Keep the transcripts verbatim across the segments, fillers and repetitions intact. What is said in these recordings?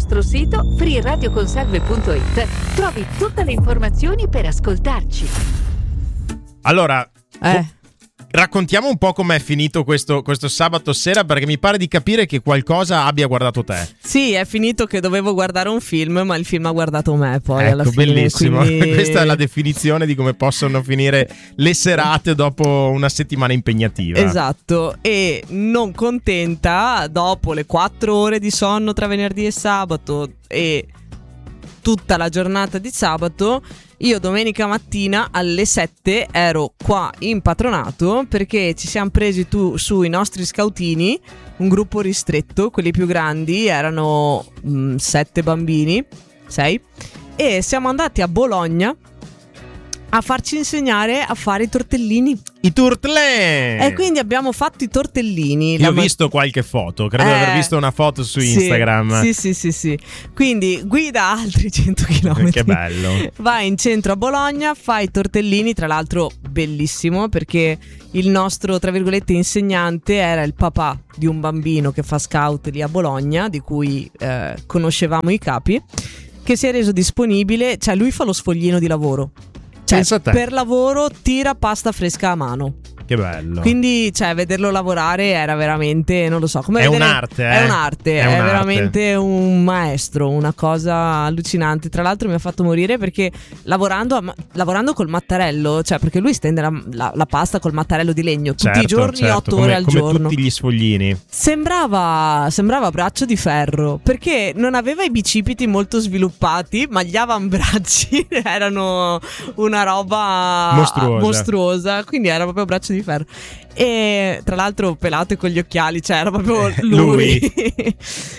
nostro sito free radio conserve punto it trovi tutte le informazioni per ascoltarci. Allora, Eh. raccontiamo un po' com'è finito questo, questo sabato sera, perché mi pare di capire che qualcosa abbia guardato te. Sì, è finito che dovevo guardare un film, ma il film ha guardato me poi Ecco, alla fine. bellissimo. Quindi... Questa è la definizione di come possono finire le serate dopo una settimana impegnativa. Esatto, e non contenta, dopo le quattro ore di sonno tra venerdì e sabato e tutta la giornata di sabato, io domenica mattina alle sette ero qua in patronato perché ci siamo presi tu, su i nostri scoutini, un gruppo ristretto, quelli più grandi erano mh, sette bambini, sei, e siamo andati a Bologna a farci insegnare a fare i tortellini. I turtlè! E quindi abbiamo fatto i tortellini. Io La ho ma- visto qualche foto, credo di Eh, aver visto una foto su sì, Instagram. Sì, sì, sì, sì. Quindi guida altri cento chilometri. Che bello. Vai in centro a Bologna, fai i tortellini, tra l'altro bellissimo perché il nostro, tra virgolette, insegnante era il papà di un bambino che fa scout lì a Bologna, di cui eh, conoscevamo i capi, che si è reso disponibile, cioè lui fa lo sfoglino di lavoro. Cioè, Pensa a te. per lavoro tira pasta fresca a mano. Che bello. Quindi, cioè, vederlo lavorare era veramente, non lo so, come È vedere- un'arte, eh? È un'arte, È è, un'arte. veramente un maestro, una cosa allucinante. Tra l'altro mi ha fatto morire perché lavorando, a ma- lavorando col mattarello, cioè perché lui stende la, la- la pasta col mattarello di legno tutti Certo, i giorni, certo, otto come- ore al come giorno. tutti gli sfoglini. Sembrava, sembrava braccio di ferro perché non aveva i bicipiti molto sviluppati, ma gli avambracci erano una roba Mostruosa. mostruosa, quindi era proprio braccio di ferro. E tra l'altro pelato e con gli occhiali, cioè era proprio Eh, lui. lui.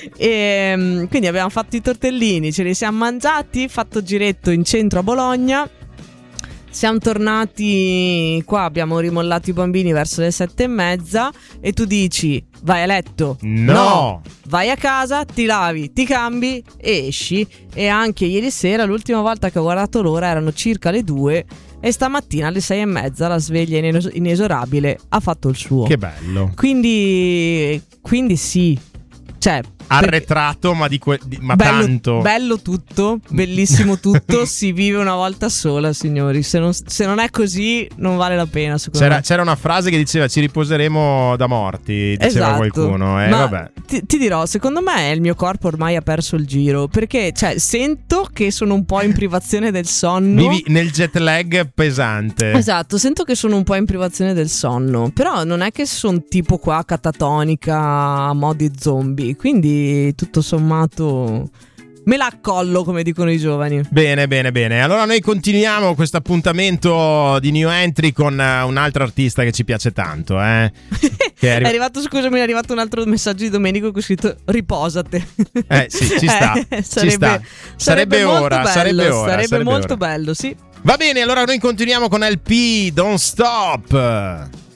E mm, quindi abbiamo fatto i tortellini, ce li siamo mangiati, fatto giretto in centro a Bologna. Siamo tornati qua, abbiamo rimollato i bambini verso le sette e mezza e tu dici vai a letto? No! Vai a casa, ti lavi, ti cambi e esci. E anche ieri sera, l'ultima volta che ho guardato l'ora, erano circa le due e stamattina alle sei e mezza la sveglia ineso- inesorabile ha fatto il suo. Che bello. Quindi, quindi sì, cioè Arretrato, ma di que- di- ma bello, tanto. bello tutto, bellissimo tutto, si vive una volta sola, signori. Se non, se non è così, non vale la pena, secondo C'era, me. c'era una frase che diceva ci riposeremo da morti, diceva Esatto. qualcuno. Eh, Ma vabbè. Ti, ti dirò, secondo me il mio corpo ormai ha perso il giro, perché cioè, sento che sono un po' in privazione del sonno. Vivi nel jet lag pesante. Esatto, sento che sono un po' in privazione del sonno, però non è che sono tipo qua catatonica a modi zombie, quindi tutto sommato me la accollo, come dicono i giovani. Bene, bene, bene. Allora noi continuiamo questo appuntamento di New Entry con eh, un altro artista che ci piace tanto, eh. Che è arri- È arrivato, scusami, è arrivato un altro messaggio di Domenico con scritto riposate. Eh sì, ci sta, Eh, ci sarebbe, sta. Sarebbe molto ora, bello, sarebbe ora, sarebbe sarebbe molto ora. bello, sì. Va bene, allora noi continuiamo con L P Don't Stop.